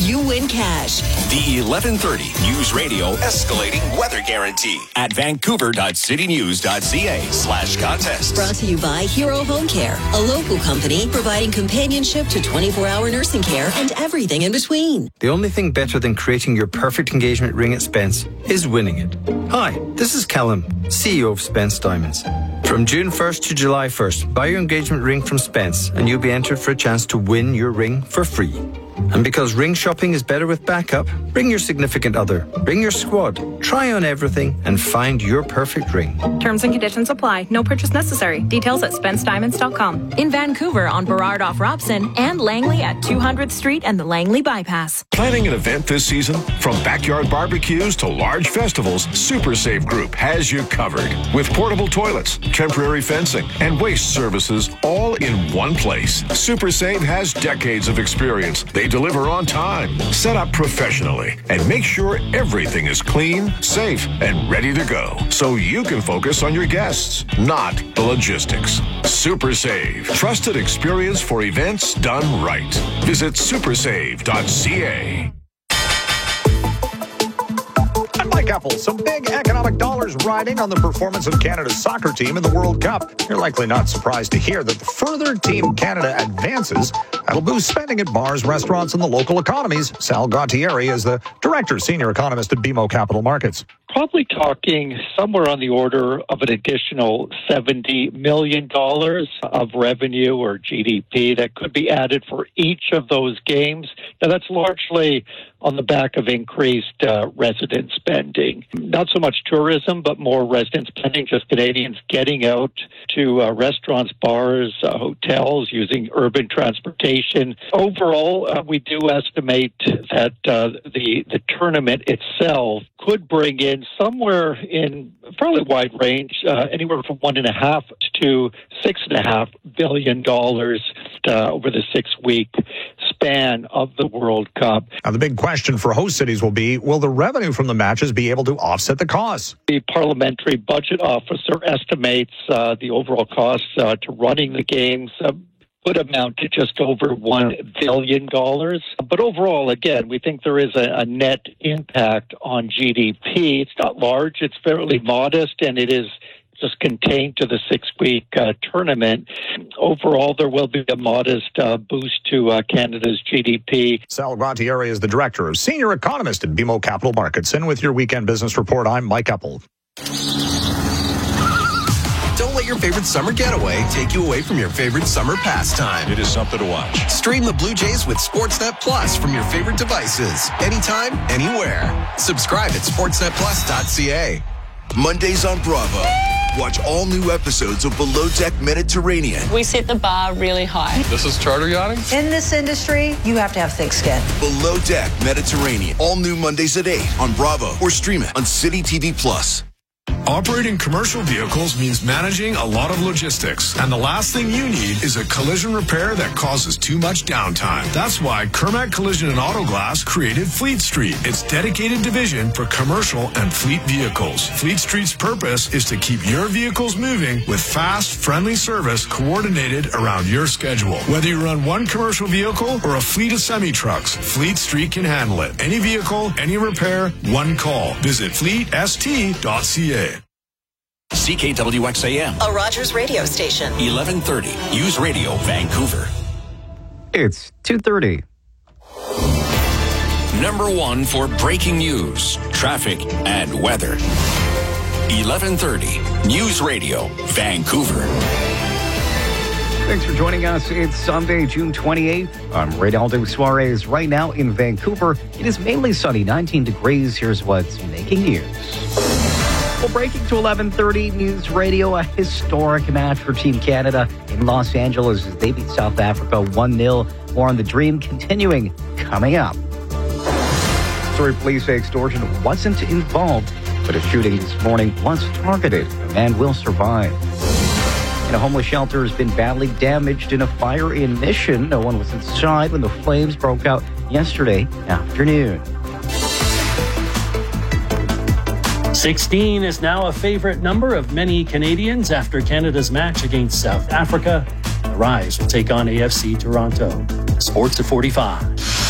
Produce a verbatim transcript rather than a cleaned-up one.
you win cash. The eleven thirty News Radio Escalating Weather Guarantee at vancouver.citynews.ca slash contest. Brought to you by Hero Home Care, a local company providing companionship to twenty-four hour nursing care and everything in between. The only thing better than creating your perfect engagement ring at Spence is winning it. Hi, this is Callum, C E O of Spence Diamonds. From June first to July first, buy your engagement ring from Spence and you'll be entered for a chance to win your ring for free. And because ring shopping is better with backup, bring your significant other, bring your squad, try on everything and find your perfect ring. Terms and conditions apply. No purchase necessary. Details at spence diamonds dot com. In Vancouver on Burrard off Robson and Langley at two hundredth Street and the Langley Bypass. Planning an event this season? From backyard barbecues to large festivals, Super Save Group has you covered. With portable toilets, temporary fencing, and waste services all in one place. Super Save has decades of experience. They deliver on time, set up professionally, and make sure everything is clean, safe, and ready to go. So you can focus on your guests, not the logistics. Super Save. Trusted experience for events done right. Visit super save dot c a. Mike Apple, some big economic dollars riding on the performance of Canada's soccer team in the World Cup. You're likely not surprised to hear that the further Team Canada advances, that'll boost spending at bars, restaurants, and the local economies. Sal Gattieri is the director, senior economist at B M O Capital Markets. Probably talking somewhere on the order of an additional seventy million dollars of revenue or G D P that could be added for each of those games. Now, that's largely on the back of increased uh, resident spending. Not so much tourism, but more resident spending, just Canadians getting out to uh, restaurants, bars, uh, hotels, using urban transportation. Overall, uh, we do estimate that uh, the, the tournament itself could bring in somewhere in a fairly wide range, uh, anywhere from one and a half to six and a half billion dollars uh, over the six-week span of the World Cup. Now, the big question for host cities will be, will the revenue from the matches be able to offset the costs? The parliamentary budget officer estimates uh, the overall costs uh, to running the games uh, would amount to just over one billion dollars. But overall, again, we think there is a, a net impact on G D P. It's not large, it's fairly modest, and it is just contained to the six-week uh, tournament. Overall, there will be a modest uh, boost to uh, Canada's G D P. Sal Gattieri is the director of senior economist at B M O Capital Markets. And with your weekend business report, I'm Mike Apple. Don't let your favorite summer getaway take you away from your favorite summer pastime. It is something to watch. Stream the Blue Jays with Sportsnet Plus from your favorite devices. Anytime, anywhere. Subscribe at sportsnet plus dot c a. Mondays on Bravo. Watch all new episodes of Below Deck Mediterranean. We set the bar really high. This is charter yachting? In this industry, you have to have thick skin. Below Deck Mediterranean. All new Mondays at eight on Bravo or stream it on City T V Plus. Operating commercial vehicles means managing a lot of logistics, and the last thing you need is a collision repair that causes too much downtime. That's why Kermac Collision and Auto Glass created Fleet Street, its dedicated division for commercial and fleet vehicles. Fleet Street's purpose is to keep your vehicles moving with fast, friendly service coordinated around your schedule. Whether you run one commercial vehicle or a fleet of semi-trucks, Fleet Street can handle it. Any vehicle, any repair, one call. Visit fleet s t dot c a. C K W X A M. A Rogers radio station. eleven thirty News Radio, Vancouver. It's two thirty. Number one for breaking news, traffic, and weather. eleven thirty News Radio, Vancouver. Thanks for joining us. It's Sunday, June twenty-eighth. I'm Reynaldo Suarez. Right now in Vancouver, it is mainly sunny, nineteen degrees. Here's what's making news. Well, breaking to eleven thirty News Radio, a historic match for Team Canada in Los Angeles as they beat South Africa one nil. More on the dream continuing coming up. Surrey police say extortion wasn't involved, but a shooting this morning was targeted. A man will survive. And a homeless shelter has been badly damaged in a fire in Mission. No one was inside when the flames broke out yesterday afternoon. sixteen is now a favorite number of many Canadians after Canada's match against South Africa. The Rise will take on A F C Toronto. Sports at forty-five.